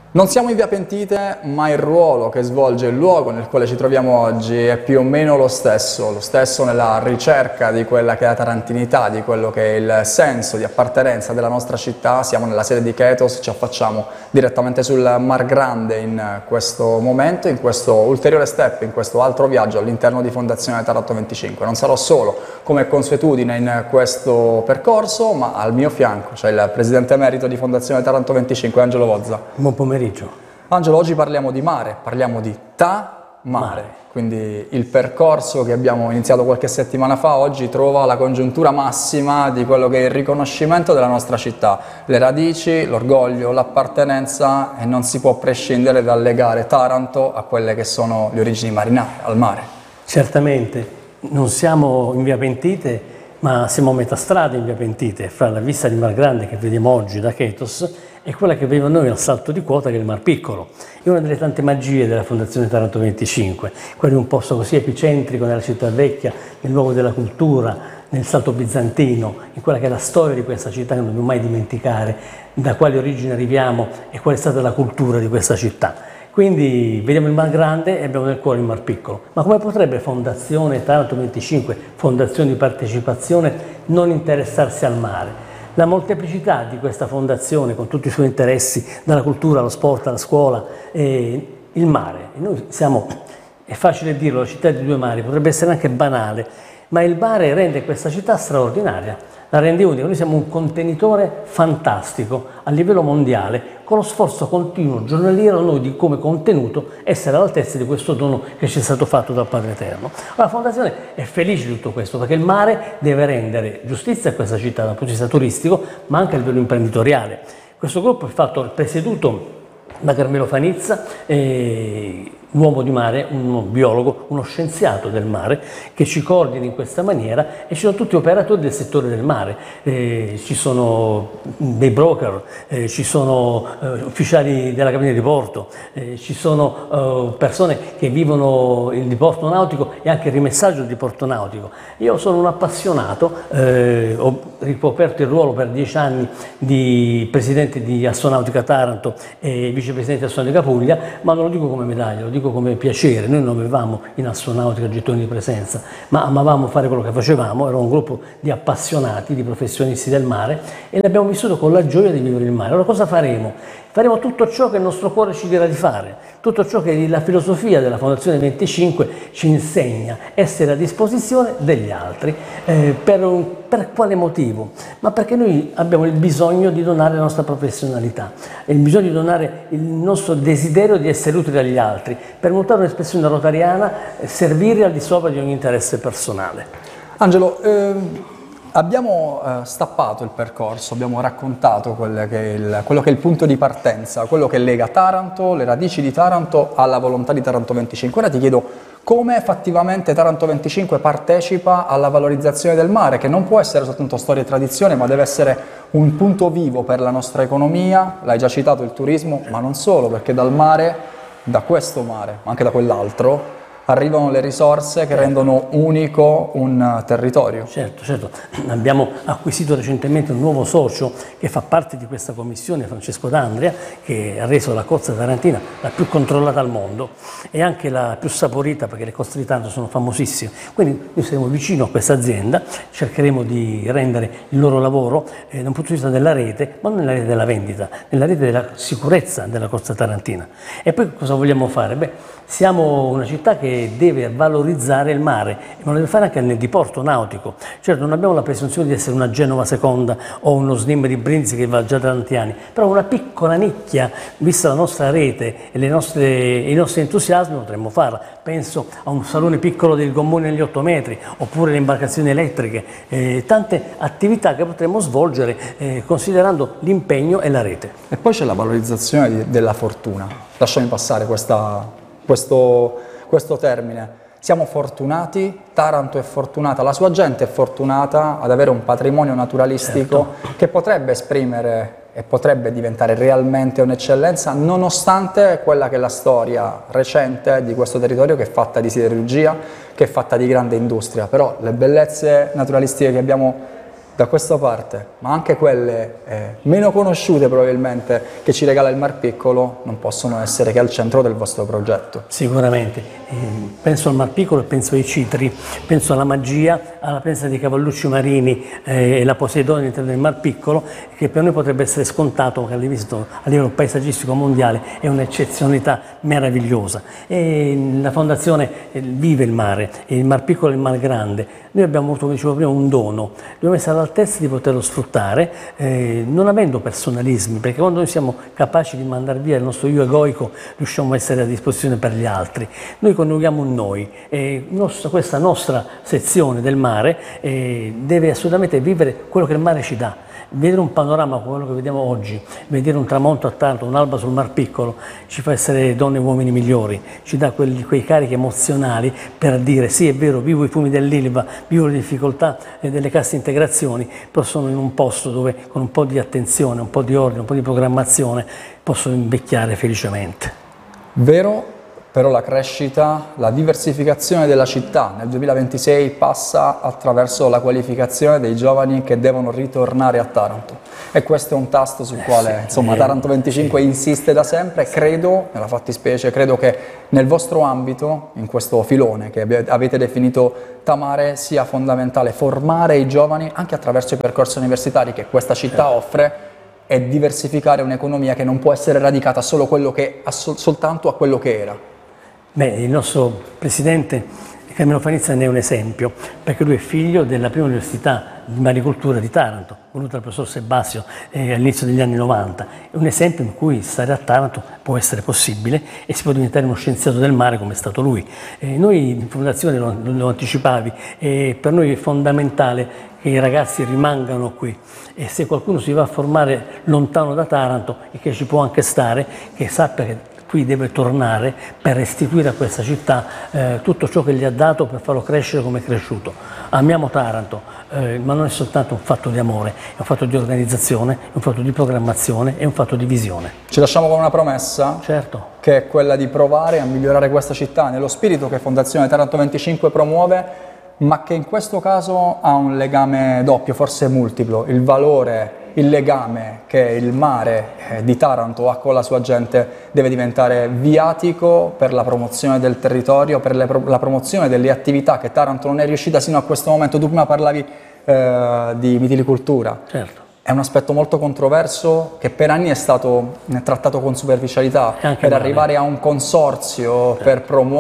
Non siamo in Via Pentite, ma il ruolo che svolge il luogo nel quale ci troviamo oggi è più o meno lo stesso nella ricerca di quella che è la tarantinità, di quello che è il senso di appartenenza della nostra città. Siamo nella sede di Kethos, ci affacciamo direttamente sul Mar Grande in questo momento, in questo ulteriore step, in questo altro viaggio all'interno di Fondazione Taranto 25. Non sarò solo, come consuetudine, in questo percorso, ma al mio fianco c'è il presidente emerito di Fondazione Taranto 25, Angelo Vozza. Buon pomeriggio. Angelo, oggi parliamo di mare, parliamo di mare, quindi il percorso che abbiamo iniziato qualche settimana fa oggi trova la congiuntura massima di quello che è il riconoscimento della nostra città, le radici, l'orgoglio, l'appartenenza, e non si può prescindere dal legare Taranto a quelle che sono le origini marinare, al mare. Certamente, non siamo in Via Pentite, ma siamo a metà strada in Via Pentite, fra la vista di Mar Grande che vediamo oggi da Kethos e quella che vediamo noi al salto di quota, che è il Mar Piccolo. È una delle tante magie della Fondazione Taranto 25, quello di un posto così epicentrico nella città vecchia, nel luogo della cultura, nel salto bizantino, in quella che è la storia di questa città che non dobbiamo mai dimenticare, da quali origini arriviamo e qual è stata la cultura di questa città. Quindi vediamo il Mar Grande e abbiamo nel cuore il Mar Piccolo. Ma come potrebbe Fondazione Taranto 25, fondazione di partecipazione, non interessarsi al mare? La molteplicità di questa fondazione, con tutti i suoi interessi, dalla cultura allo sport, alla scuola, il mare. E noi siamo, è facile dirlo, la città di due mari, potrebbe essere anche banale, ma il mare rende questa città straordinaria, la rende unica. Noi siamo un contenitore fantastico a livello mondiale, con lo sforzo continuo, giornaliero, noi di come contenuto essere all'altezza di questo dono che ci è stato fatto dal Padre Eterno. La Fondazione è felice di tutto questo, perché il mare deve rendere giustizia a questa città dal punto di vista turistico, ma anche a livello imprenditoriale. Questo gruppo è presieduto da Carmelo Fanizza, uomo di mare, un biologo, uno scienziato del mare, che ci coordina in questa maniera, e ci sono tutti operatori del settore del mare, ci sono dei broker, ci sono ufficiali della cabina di porto, ci sono persone che vivono il diporto nautico e anche il rimessaggio di porto nautico. Io sono un appassionato, ho ricoperto il ruolo per 10 anni di presidente di Astronautica Taranto e vicepresidente di Astronautica Puglia, ma non lo dico come medaglia, lo dico come piacere. Noi non avevamo in astronautica gettoni di presenza, ma amavamo fare quello che facevamo, era un gruppo di appassionati, di professionisti del mare, e l'abbiamo vissuto con la gioia di vivere il mare. Allora cosa faremo? Faremo tutto ciò che il nostro cuore ci dirà di fare, tutto ciò che la filosofia della Fondazione 25 ci insegna, essere a disposizione degli altri. Per quale motivo? Ma perché noi abbiamo il bisogno di donare la nostra professionalità, il bisogno di donare il nostro desiderio di essere utili agli altri, per mutare un'espressione rotariana, servire al di sopra di ogni interesse personale. Angelo, abbiamo stappato il percorso, abbiamo raccontato quello che è il punto di partenza, quello che lega Taranto, le radici di Taranto alla volontà di Taranto 25. Ora ti chiedo come fattivamente Taranto 25 partecipa alla valorizzazione del mare, che non può essere soltanto storia e tradizione, ma deve essere un punto vivo per la nostra economia. L'hai già citato, il turismo, ma non solo, perché dal mare, da questo mare, ma anche da quell'altro, arrivano le risorse che rendono unico un territorio. Certo. Abbiamo acquisito recentemente un nuovo socio che fa parte di questa commissione, Francesco D'Andrea, che ha reso la costa tarantina la più controllata al mondo e anche la più saporita, perché le coste di Taranto sono famosissime. Quindi noi saremo vicino a questa azienda, cercheremo di rendere il loro lavoro da un punto di vista della rete, ma non nella rete della vendita, nella rete della sicurezza della costa tarantina. E poi cosa vogliamo fare? Siamo una città che deve valorizzare il mare, ma lo deve fare anche nel diporto nautico. Certo, non abbiamo la presunzione di essere una Genova Seconda o uno SNIM di Brindisi che va già da tanti anni, però una piccola nicchia, vista la nostra rete e i nostri entusiasmi, potremmo farla. Penso a un salone piccolo del gommone negli 8 metri, oppure le imbarcazioni elettriche, tante attività che potremmo svolgere considerando l'impegno e la rete. E poi c'è la valorizzazione della fortuna. Lasciami passare questo termine. Siamo fortunati, Taranto è fortunata, la sua gente è fortunata ad avere un patrimonio naturalistico che potrebbe esprimere e potrebbe diventare realmente un'eccellenza, nonostante quella che è la storia recente di questo territorio, che è fatta di siderurgia, che è fatta di grande industria. Però le bellezze naturalistiche che abbiamo da questa parte, ma anche quelle meno conosciute probabilmente che ci regala il Mar Piccolo, non possono essere che al centro del vostro progetto. Sicuramente, penso al Mar Piccolo e penso ai citri, penso alla magia, alla presenza dei cavallucci marini e la Poseidonia all'interno del Mar Piccolo, che per noi potrebbe essere scontato, che visto a livello paesaggistico mondiale è un'eccezionalità meravigliosa. E la Fondazione vive il mare, il Mar Piccolo e il Mar Grande. Noi abbiamo avuto, come dicevo prima, un dono, dobbiamo essere all'altezza di poterlo sfruttare, non avendo personalismi, perché quando noi siamo capaci di mandare via il nostro io egoico, riusciamo a essere a disposizione per gli altri. Noi coniughiamo un noi, questa nostra sezione del mare deve assolutamente vivere quello che il mare ci dà. Vedere un panorama come quello che vediamo oggi, vedere un tramonto a Taranto, un'alba sul Mar Piccolo, ci fa essere donne e uomini migliori, ci dà quei carichi emozionali per dire sì, è vero, vivo i fumi dell'Ilva, vivo le difficoltà delle casse integrazioni, però sono in un posto dove con un po' di attenzione, un po' di ordine, un po' di programmazione posso invecchiare felicemente. Vero, però la crescita, la diversificazione della città nel 2026 passa attraverso la qualificazione dei giovani che devono ritornare a Taranto. E questo è un tasto sul quale insomma, Taranto 25 insiste da sempre. Credo, nella fattispecie, credo che nel vostro ambito, in questo filone che avete definito Tamare, sia fondamentale formare i giovani anche attraverso i percorsi universitari che questa città offre e diversificare un'economia che non può essere radicata soltanto a quello che era. Beh, il nostro presidente Carmelo Fanizza ne è un esempio, perché lui è figlio della prima università di maricoltura di Taranto, voluta dal professor Sebastio all'inizio degli anni 90. È un esempio in cui stare a Taranto può essere possibile e si può diventare uno scienziato del mare come è stato lui. Noi in fondazione lo anticipavi, per noi è fondamentale che i ragazzi rimangano qui e se qualcuno si va a formare lontano da Taranto e che ci può anche stare, che sappia che qui deve tornare per restituire a questa città tutto ciò che gli ha dato per farlo crescere come è cresciuto. Amiamo Taranto, ma non è soltanto un fatto di amore, è un fatto di organizzazione, è un fatto di programmazione, è un fatto di visione. Ci lasciamo con una promessa, certo, che è quella di provare a migliorare questa città nello spirito che Fondazione Taranto 25 promuove, ma che in questo caso ha un legame doppio, forse multiplo, il valore, il legame che il mare di Taranto ha con la sua gente deve diventare viatico per la promozione del territorio, per la promozione delle attività che Taranto non è riuscita sino a questo momento. Tu prima parlavi di mitilicoltura. certo. È un aspetto molto controverso che per anni è stato trattato con superficialità, per arrivare a un consorzio per promuovere